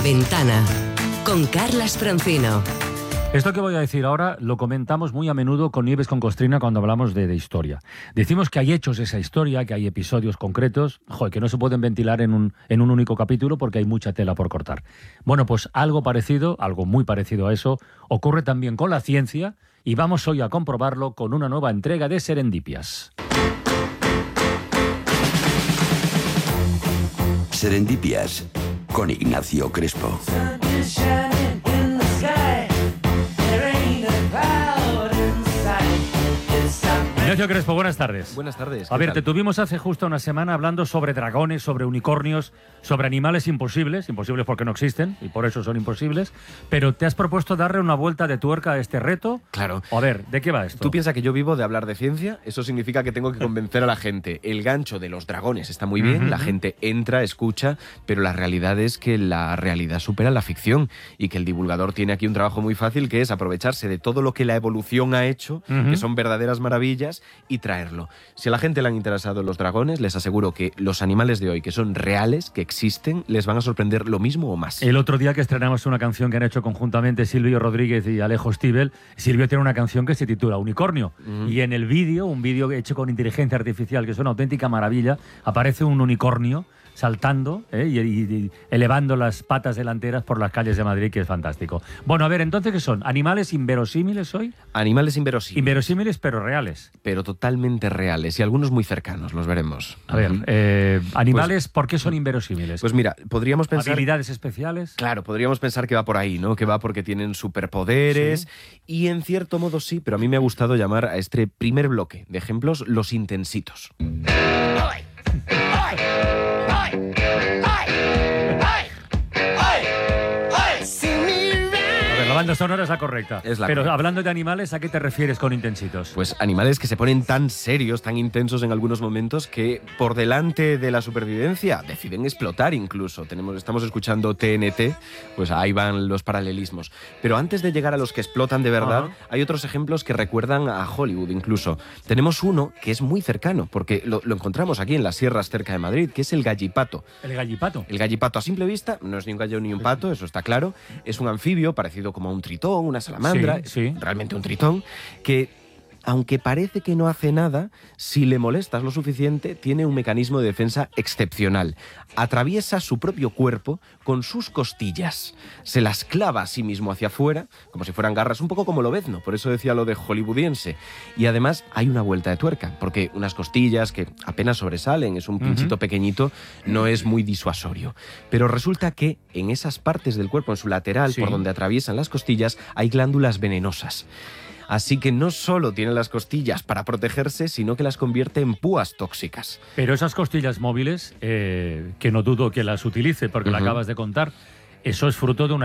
ventana con Carlas Francino. Esto que voy a decir ahora lo comentamos muy a menudo con Nieves con Costrina cuando hablamos de historia. Decimos que hay hechos de esa historia, que hay episodios concretos, que no se pueden ventilar en un único capítulo porque hay mucha tela por cortar. Bueno, pues algo parecido, algo muy parecido a eso, ocurre también con la ciencia y vamos hoy a comprobarlo con una nueva entrega de Serendipias. Serendipias con Ignacio Crespo. Ignacio Crespo, buenas tardes. Buenas tardes. A ver, te tuvimos hace justo una semana hablando sobre dragones, sobre unicornios, sobre animales imposibles porque no existen y por eso son imposibles, pero te has propuesto darle una vuelta de tuerca a este reto. Claro. A ver, ¿de qué va esto? Tú piensas que yo vivo de hablar de ciencia, eso significa que tengo que convencer a la gente. El gancho de los dragones está muy bien, la gente entra, escucha, pero la realidad es que la realidad supera la ficción y que el divulgador tiene aquí un trabajo muy fácil, que es aprovecharse de todo lo que la evolución ha hecho, que son verdaderas maravillas, y traerlo. Si a la gente le han interesado los dragones, les aseguro que los animales de hoy, que son reales, que existen, les van a sorprender lo mismo o más. El otro día que estrenamos una canción que han hecho conjuntamente Silvio Rodríguez y Alejo Stivel, Silvio tiene una canción que se titula Unicornio. Y en el vídeo, un vídeo hecho con inteligencia artificial, que es una auténtica maravilla, aparece un unicornio saltando y elevando las patas delanteras por las calles de Madrid, que es fantástico. Bueno, a ver, entonces, ¿qué son? ¿Animales inverosímiles hoy? Animales inverosímiles. Inverosímiles, pero reales. Pero totalmente reales, y algunos muy cercanos, los veremos. A ver, animales, ¿por qué son inverosímiles? Pues mira, podríamos pensar... ¿Habilidades especiales? Claro, podríamos pensar que va por ahí, ¿no? Que va porque tienen superpoderes, y en cierto modo sí, pero a mí me ha gustado llamar a este primer bloque de ejemplos los intensitos. La banda sonora es la correcta. Pero correcta. Hablando de animales, ¿a qué te refieres con intensitos? Pues animales que se ponen tan serios, tan intensos en algunos momentos, que por delante de la supervivencia deciden explotar incluso. Estamos escuchando TNT, pues ahí van los paralelismos. Pero antes de llegar a los que explotan de verdad, hay otros ejemplos que recuerdan a Hollywood incluso. Tenemos uno que es muy cercano, porque lo encontramos aquí en las sierras cerca de Madrid, que es el gallipato. ¿El gallipato? El gallipato, a simple vista, no es ni un gallo ni un pato, eso está claro. Es un anfibio parecido como a un tritón, una salamandra, sí. Realmente un tritón, que aunque parece que no hace nada, si le molestas lo suficiente, tiene un mecanismo de defensa excepcional. Atraviesa su propio cuerpo con sus costillas. Se las clava a sí mismo hacia afuera, como si fueran garras, un poco como Lobezno, por eso decía lo de hollywoodiense. Y además hay una vuelta de tuerca, porque unas costillas que apenas sobresalen, es un pinchito pequeñito, no es muy disuasorio. Pero resulta que en esas partes del cuerpo, en su lateral, por donde atraviesan las costillas, hay glándulas venenosas. Así que no solo tiene las costillas para protegerse, sino que las convierte en púas tóxicas. Pero esas costillas móviles, que no dudo que las utilice, porque lo acabas de contar, eso es fruto de una